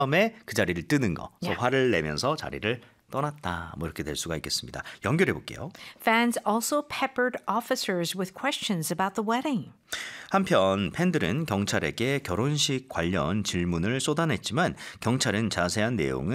다음에 그 자리를 뜨는 거. 그래서 Yeah. 화를 내면서 자리를 떠났다. 뭐 이렇게 될 수가 있겠습니다. 연결해 볼게요. Fans also peppered officers with questions about the wedding. 한편 팬들은 경찰에게 결혼식 관련 질문을 쏟아냈지만 경찰은 자세한 내용은